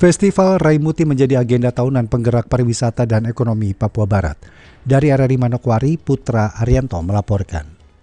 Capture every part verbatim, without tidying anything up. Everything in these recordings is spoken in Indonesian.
Festival Raimuti menjadi agenda tahunan penggerak pariwisata dan ekonomi Papua Barat. Dari R R I Manokwari, Putra Arianto melaporkan.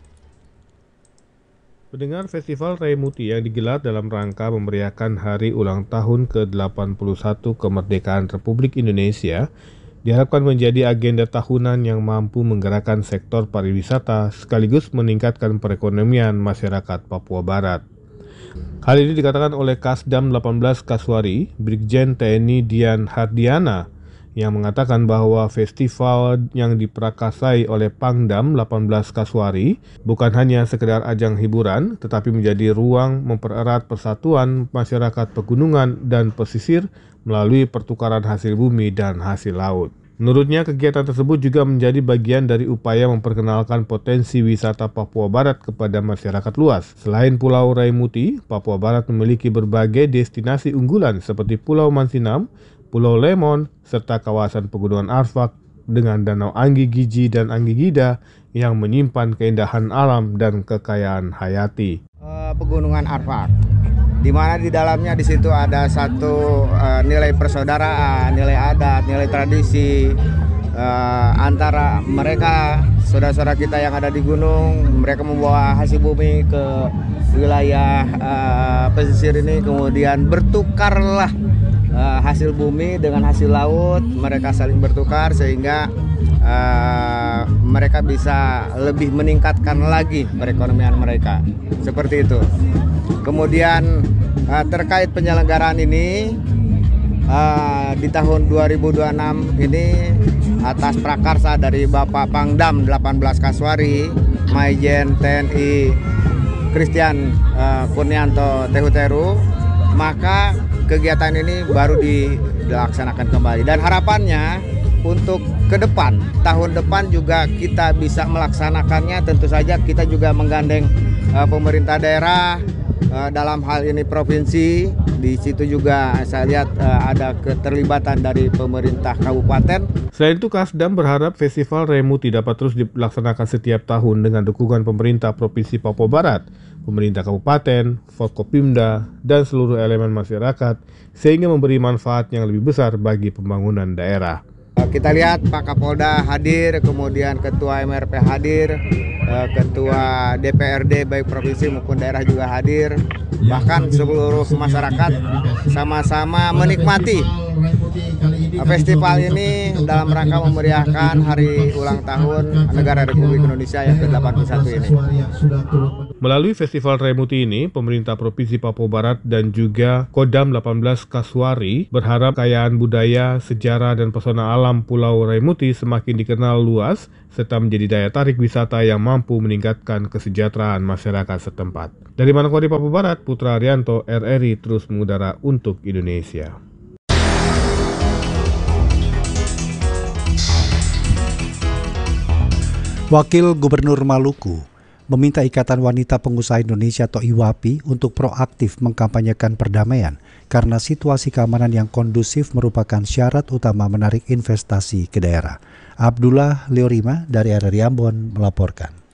Pendengar, Festival Raimuti yang digelar dalam rangka memeriahkan hari ulang tahun ke delapan puluh satu kemerdekaan Republik Indonesia diharapkan menjadi agenda tahunan yang mampu menggerakkan sektor pariwisata sekaligus meningkatkan perekonomian masyarakat Papua Barat. Hal ini dikatakan oleh Kasdam delapan belas Kaswari, Brigjen T N I Dian Hardiana, yang mengatakan bahwa festival yang diprakasai oleh Pangdam delapan belas Kaswari bukan hanya sekedar ajang hiburan, tetapi menjadi ruang mempererat persatuan masyarakat pegunungan dan pesisir melalui pertukaran hasil bumi dan hasil laut. Menurutnya, kegiatan tersebut juga menjadi bagian dari upaya memperkenalkan potensi wisata Papua Barat kepada masyarakat luas. Selain Pulau Raimuti, Papua Barat memiliki berbagai destinasi unggulan seperti Pulau Mansinam, Pulau Lemon, serta kawasan pegunungan Arfak dengan Danau Anggi Giji dan Anggi Gida yang menyimpan keindahan alam dan kekayaan hayati. Uh, pegunungan Arfak, di mana di dalamnya di situ ada satu uh, nilai persaudaraan, nilai adat, nilai tradisi uh, antara mereka saudara-saudara kita yang ada di gunung. Mereka membawa hasil bumi ke wilayah uh, pesisir ini, kemudian bertukarlah uh, hasil bumi dengan hasil laut. Mereka saling bertukar sehingga uh, mereka bisa lebih meningkatkan lagi perekonomian mereka, seperti itu. Kemudian uh, terkait penyelenggaraan ini uh, di tahun dua ribu dua puluh enam ini atas prakarsa dari Bapak Pangdam delapan belas Kaswari, Maijen T N I Christian uh, Kurnianto Tehuteru, maka kegiatan ini baru dilaksanakan kembali. Dan harapannya untuk ke depan, tahun depan juga kita bisa melaksanakannya. Tentu saja kita juga menggandeng uh, pemerintah daerah, dalam hal ini provinsi. Di situ juga saya lihat uh, ada keterlibatan dari pemerintah kabupaten. Selain itu, Kasdam berharap Festival Raimuti dapat terus dilaksanakan setiap tahun dengan dukungan pemerintah Provinsi Papua Barat, pemerintah kabupaten, Forkopimda, dan seluruh elemen masyarakat, sehingga memberi manfaat yang lebih besar bagi pembangunan daerah. Kita lihat Pak Kapolda hadir, kemudian Ketua M R P hadir, Ketua D P R D baik provinsi maupun daerah juga hadir, bahkan seluruh masyarakat sama-sama menikmati festival ini dalam rangka memeriahkan hari ulang tahun negara Republik Indonesia yang ke delapan puluh satu ini. Melalui Festival Raimuti ini, pemerintah Provinsi Papua Barat dan juga Kodam delapan belas Kaswari berharap kekayaan budaya, sejarah, dan pesona alam Pulau Raimuti semakin dikenal luas, serta menjadi daya tarik wisata yang mampu meningkatkan kesejahteraan masyarakat setempat. Dari Manokwari, Papua Barat, Putra Arianto, R R I terus mengudara untuk Indonesia. Wakil Gubernur Maluku meminta Ikatan Wanita Pengusaha Indonesia atau I W A P I untuk proaktif mengkampanyekan perdamaian karena situasi keamanan yang kondusif merupakan syarat utama menarik investasi ke daerah. Abdullah Leorima dari R R I Ambon melaporkan.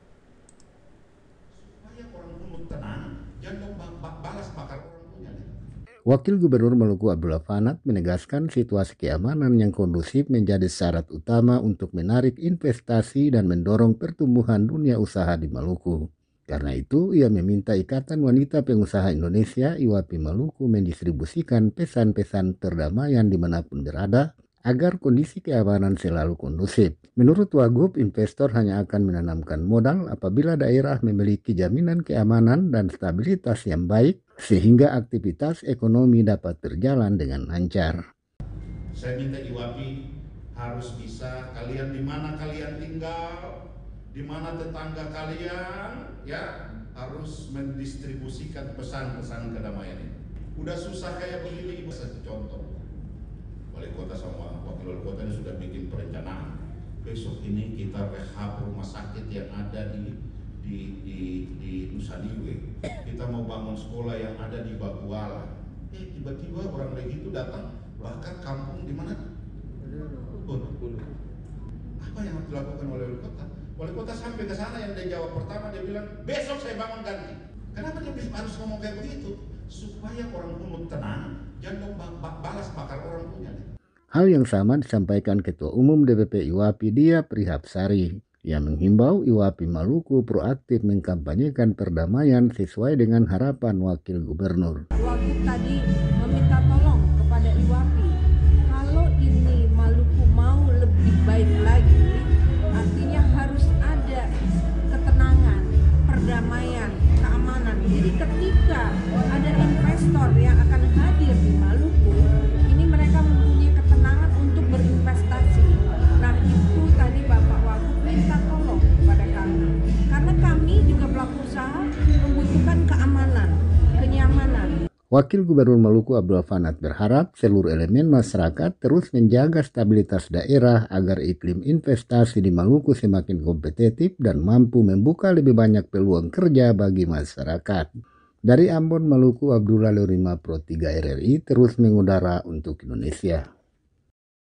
Wakil Gubernur Maluku Abdullah Fanat menegaskan situasi keamanan yang kondusif menjadi syarat utama untuk menarik investasi dan mendorong pertumbuhan dunia usaha di Maluku. Karena itu, ia meminta Ikatan Wanita Pengusaha Indonesia I W A P I Maluku mendistribusikan pesan-pesan perdamaian dimanapun berada agar kondisi keamanan selalu kondusif. Menurut Wagub, investor hanya akan menanamkan modal apabila daerah memiliki jaminan keamanan dan stabilitas yang baik, sehingga aktivitas ekonomi dapat berjalan dengan lancar. Saya minta I W A P I harus bisa, kalian di mana kalian tinggal, di mana tetangga kalian, ya harus mendistribusikan pesan-pesan kedamaian ini. Udah susah kayak begini, ibu satu contoh. Wali kota sama wakil wali kota ini sudah bikin perencanaan. Besok ini kita rehab rumah sakit yang ada di di di di Nusa Niue. Kita mau bangun sekolah yang ada di Baguala. Eh tiba-tiba orang lagi itu datang bahkan kampung di mana? Bulu. Apa yang harus dilakukan oleh wali kota? Wali kota sampai ke sana yang dia jawab pertama dia bilang besok saya bangun ganti. Kenapa dia harus ngomong kayak begitu? supaya orang punut tenang, jangan balas bakar orang punya. Hal yang sama disampaikan Ketua Umum D P P I W A P I Dia Prihapsari yang menghimbau I W A P I Maluku proaktif mengkampanyekan perdamaian sesuai dengan harapan Wakil Gubernur. Wakil tadi meminta tolong kepada I W A P I, kalau ini Maluku mau lebih baik lagi, artinya harus ada ketenangan, perdamaian, keamanan. Jadi ketika ada investor yang akan hadir di Maluku, ini mereka mempunyai ketenangan untuk berinvestasi. Nah itu tadi Bapak Wagub minta tolong kepada kami, karena kami juga pelaku usaha membutuhkan keamanan, kenyamanan. Wakil Gubernur Maluku Abdul Fanat berharap seluruh elemen masyarakat terus menjaga stabilitas daerah agar iklim investasi di Maluku semakin kompetitif dan mampu membuka lebih banyak peluang kerja bagi masyarakat. Dari Ambon, Maluku, Abdullah Lurima Pro tiga R R I terus mengudara untuk Indonesia.